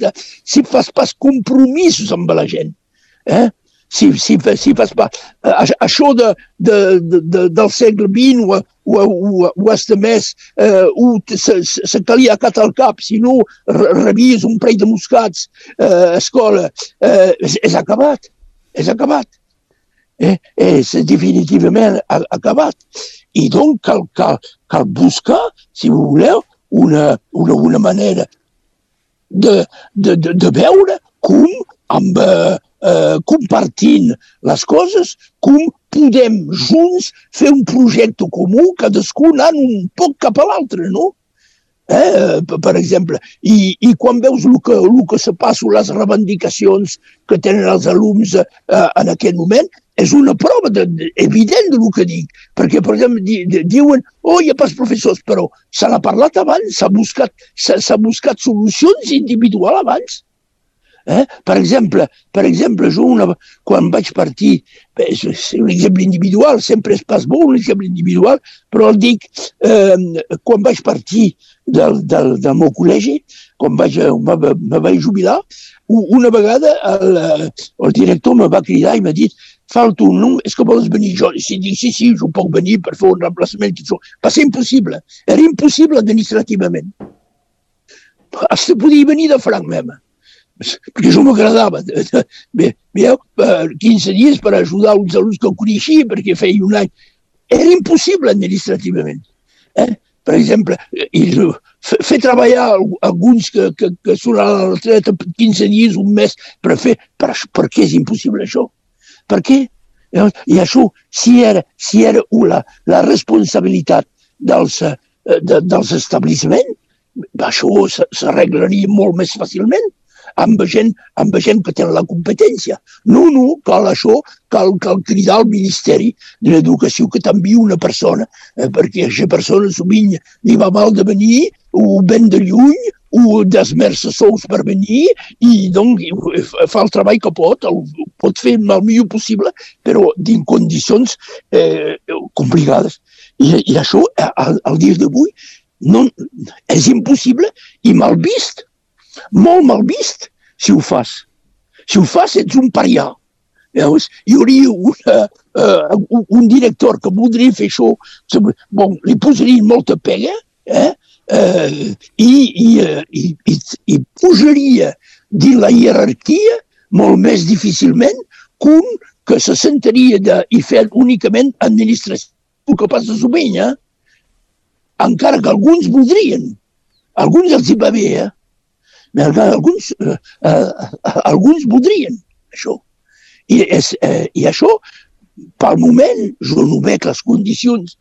si fas pas compromisos amb la gent, si fas pas això del segle XX o hasta més se calia acatar al cap, si no rebies un parell de moscats a escola, és acabat, és definitivament acabat. I doncs cal buscar, si voleu, una manera de veure com, compartint les coses, com podem junts fer un projecte comú, cadascú anant un poc cap a l'altre, no? Per exemple, i quan veus el que se passa, les reivindicacions que tenen els alumnes en aquest moment, és una prova evident del que dic, perquè, per exemple, diuen hi ha pas professors, però se n'ha parlat abans, s'ha buscat solucions individuals abans. Per exemple, jo quan vaig partir, un exemple individual, sempre és pas bo un exemple individual, però el dic, quan vaig partir del meu col·legi, quan me vaig jubilar, una vegada el director me va cridar i m'ha dit falta un nom, és que vols venir? Jo dic, sí, jo puc venir per fer un reemplaçament. Va ser impossible, era impossible administrativament. Hasta podia venir de franc, même, perquè això m'agradava. Veieu, 15 dies per ajudar uns alumnes que coneixia, perquè feia un any. Era impossible administrativament. Per exemple, fer treballar alguns que són a la retreta 15 dies, un mes, per què és impossible això? Per què? I això, si era la responsabilitat dels establiments, això s'arreglaria molt més fàcilment amb gent que tenen la competència. No, cal cridar al Ministeri de l'Educació que t'envia una persona, perquè aquesta persona sovint li va mal de venir, o ven de lluny, o d'esmerça sous per venir, i doncs fa el treball que pot fer el millor possible, però dins condicions complicades. I això, al dia d'avui, és impossible i mal vist. Molt mal vist, si ho fas. Si ho fas, ets un parià. Veus? Hi hauria un director que voldria fer això, li posaria molta pega, i pujaria dins la jerarquia molt més difícilment que que se sentaria i fer únicament administració, que passa sovint, encara que alguns voldrien. Alguns els hi va bé, alguns voldrien això. I això, pel moment, jo no veig les condicions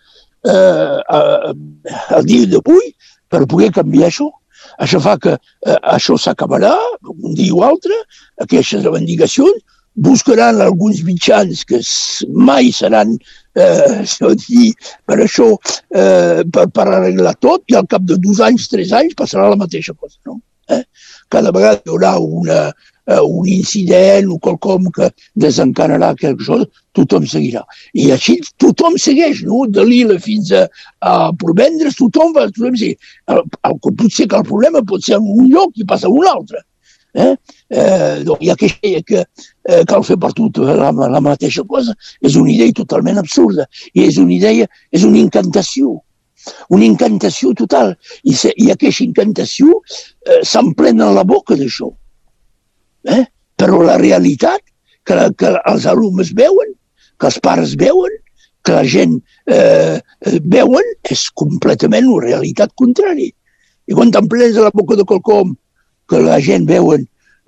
al dia d'avui per poder canviar això. Això fa que això s'acabarà un dia o altre, aquestes reivindicacions, buscaran alguns mitjans que mai seran per això, per arreglar tot, i al cap de 2 anys, 3 anys, passarà la mateixa cosa, no? Cada vegada hi haurà un incident o quelcom que desencadenarà quelque cosa, tothom seguirà. I així tothom segueix, no? De Lila fins a Provendres, tothom segueix. Potser que el problema pot ser en un lloc i passa a un altre. Hi ha que cal fer per tot la mateixa cosa. És una idea totalment absurda. I és una idea, és una incantació. Una incantació total. I aquesta incantació s'emplena la boca d'això. Però la realitat que els alumnes veuen, que els pares veuen, que la gent veuen, és completament una realitat contrària. I quan t'emplenes a la boca de quelcom que la gent veuen,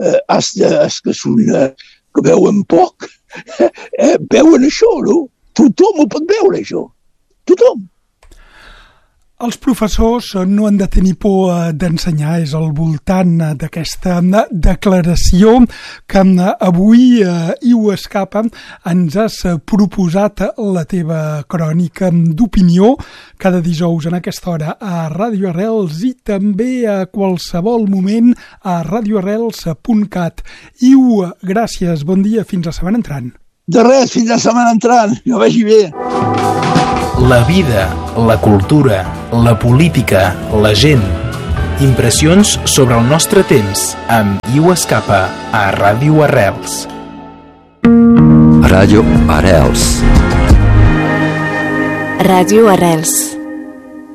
que veuen poc, veuen això, no? Tothom ho pot veure, això. Tothom. Els professors no han de tenir por d'ensenyar, és al voltant d'aquesta declaració que avui, Iu Escapa, ens has proposat la teva crònica d'opinió cada dijous en aquesta hora a Ràdio Arrels i també a qualsevol moment a radioarrels.cat. Iu, gràcies, bon dia, fins la setmana entrant. De res, fins la setmana entrant, que vagi bé. La vida, la cultura, la política, la gent. Impressions sobre el nostre temps amb Iu Escapa a Ràdio Arrels. Ràdio Arrels. Ràdio Arrels.